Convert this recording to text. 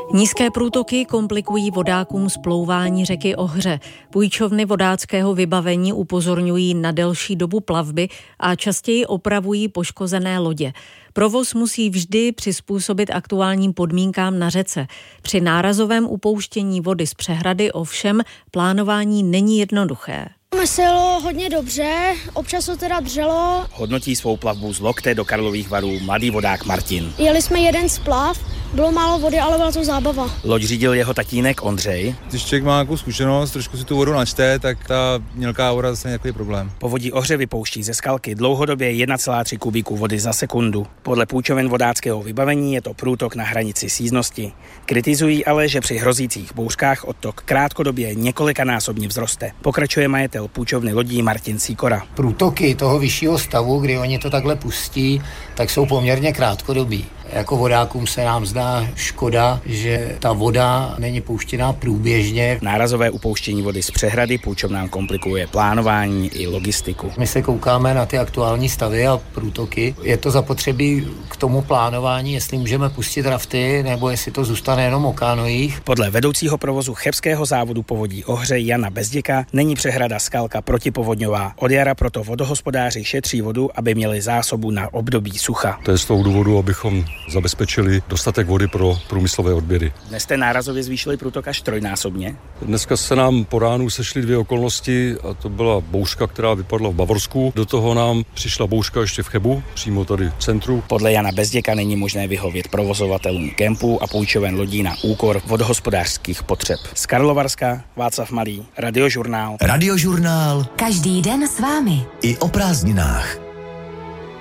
Nízké průtoky komplikují vodákům splouvání řeky Ohře. Půjčovny vodáckého vybavení upozorňují na delší dobu plavby a častěji opravují poškozené lodě. Provoz musí vždy přizpůsobit aktuálním podmínkám na řece. Při nárazovém upouštění vody z přehrady ovšem plánování není jednoduché. Myslelo hodně dobře, občas to teda dřelo. Hodnotí svou plavbu z Lokte do Karlových Varů mladý vodák Martin. Jeli jsme jeden splav, bylo málo vody, ale byla to zábava. Loď řídil jeho tatínek Ondřej. Když člověk má nějakou zkušenost, trošku si tu vodu načte, tak ta mělká voda zase nějaký problém. Povodí Ohře vypouští ze Skalky dlouhodobě 1,3 kubíku vody za sekundu. Podle půjčoven vodáckého vybavení je to průtok na hranici síznosti. Kritizují ale, že při hrozících bouřkách odtok krátkodobě několikanásobně vzroste. Pokračuje majitel půjčovny lodí Martin Sýkora. Průtoky toho vyššího stavu, kdy oni to takhle pustí, tak jsou poměrně krátkodobí. Jako vodákům se nám zdá škoda, že ta voda není pouštěná průběžně. Nárazové upouštění vody z přehrady půjčovnám komplikuje plánování i logistiku. My se koukáme na ty aktuální stavy a průtoky. Je to zapotřebí k tomu plánování, jestli můžeme pustit rafty, nebo jestli to zůstane jenom o kánoích. Podle vedoucího provozu chebského závodu povodí Ohře Jana Bezděka není přehrada Skalka protipovodňová. Od jara proto vodohospodáři šetří vodu, aby měli zásobu na období sucha. To je z toho důvodu, abychom zabezpečili dostatek vody pro průmyslové odběry. Dnes jste nárazově zvýšili průtok až trojnásobně. Dneska se nám po ránu sešly dvě okolnosti a to byla bouřka, která vypadla v Bavorsku. Do toho nám přišla bouřka ještě v Chebu, přímo tady v centru. Podle Jana Bezděka není možné vyhovět provozovatelům kempů a půjčoven lodí na úkor vodohospodářských potřeb. Z Karlovarska Václav Malý, Radiožurnál. Radiožurnál. Každý den s vámi. I o prázdninách.